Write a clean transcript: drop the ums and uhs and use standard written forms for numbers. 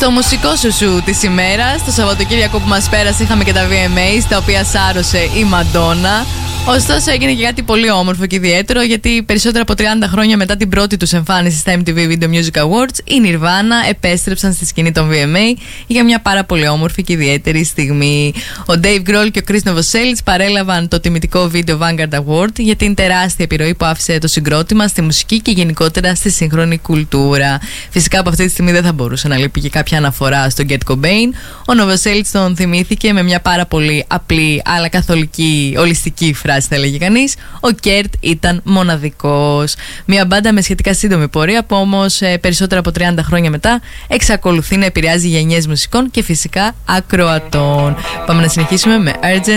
Στο μουσικό σουσού της ημέρας, το Σαββατοκύριακο που μας πέρασε, είχαμε και τα VMAs, τα οποία σάρωσε η Μαντόνα. Ωστόσο, έγινε και κάτι πολύ όμορφο και ιδιαίτερο, γιατί περισσότερα από 30 χρόνια μετά την πρώτη τους εμφάνιση στα MTV Video Music Awards, οι Nirvana επέστρεψαν στη σκηνή των VMA για μια πάρα πολύ όμορφη και ιδιαίτερη στιγμή. Ο Dave Grohl και ο Chris Novoselic παρέλαβαν το τιμητικό Video Vanguard Award για την τεράστια επιρροή που άφησε το συγκρότημα στη μουσική και γενικότερα στη σύγχρονη κουλτούρα. Φυσικά, από αυτή τη στιγμή δεν θα μπορούσε να λείπει και κάποια αναφορά στον Kurt Cobain. Ο Novoselic τον θυμήθηκε με μια πάρα πολύ απλή αλλά καθολική, ολιστική φράση, θα έλεγε κανείς. Ο Kurt ήταν μοναδικός. Μια μπάντα με σχετικά σύντομη πορεία που όμως περισσότερα από 30 χρόνια μετά εξακολουθεί να επηρεάζει γενιές μουσικών και φυσικά ακροατών. Πάμε να συνεχίσουμε με Urgent